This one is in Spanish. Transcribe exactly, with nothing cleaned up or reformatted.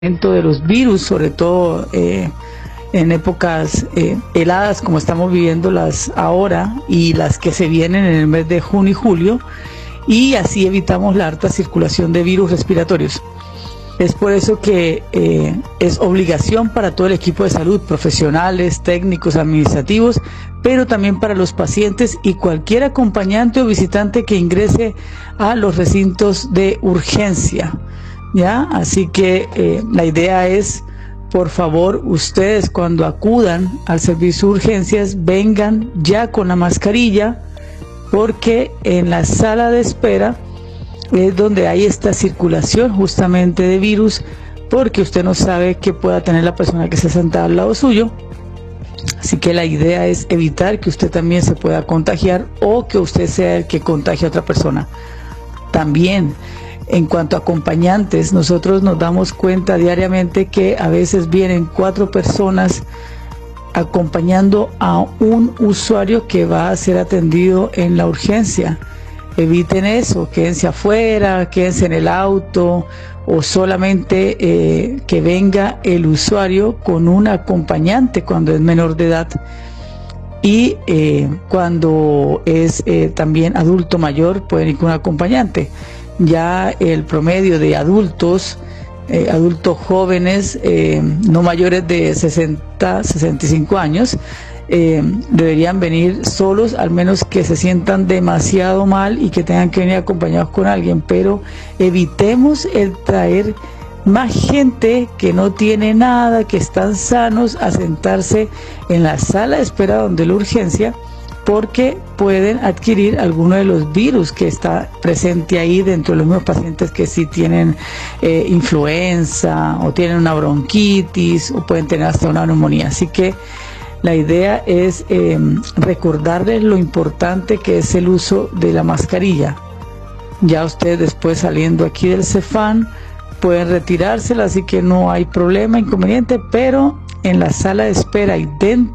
de los virus, sobre todo eh, en épocas eh, heladas como estamos viviéndolas ahora y las que se vienen en el mes de junio y julio, y así evitamos la alta circulación de virus respiratorios. Es por eso que eh, es obligación para todo el equipo de salud, profesionales, técnicos, administrativos, pero también para los pacientes y cualquier acompañante o visitante que ingrese a los recintos de urgencia. ¿Ya? Así que eh, la idea es, por favor, ustedes cuando acudan al servicio de urgencias, vengan ya con la mascarilla, porque en la sala de espera es donde hay esta circulación justamente de virus, porque usted no sabe qué pueda tener la persona que está sentada al lado suyo. Así que la idea es evitar que usted también se pueda contagiar o que usted sea el que contagie a otra persona. También, en cuanto a acompañantes, nosotros nos damos cuenta diariamente que a veces vienen cuatro personas acompañando a un usuario que va a ser atendido en la urgencia. Eviten eso, quédense afuera, quédense en el auto, o solamente eh, que venga el usuario con un acompañante cuando es menor de edad, y eh, cuando es eh, también adulto mayor pueden ir con un acompañante. Ya el promedio de adultos, eh, adultos jóvenes, eh, no mayores de sesenta, sesenta y cinco años, eh, deberían venir solos, al menos que se sientan demasiado mal y que tengan que venir acompañados con alguien, pero evitemos el traer más gente que no tiene nada, que están sanos, a sentarse en la sala de espera donde la urgencia, porque pueden adquirir alguno de los virus que está presente ahí dentro de los mismos pacientes que sí tienen eh, influenza o tienen una bronquitis o pueden tener hasta una neumonía. Así que la idea es eh, recordarles lo importante que es el uso de la mascarilla. Ya ustedes después, saliendo aquí del Cefam, pueden retirársela, así que no hay problema, inconveniente, pero en la sala de espera y dentro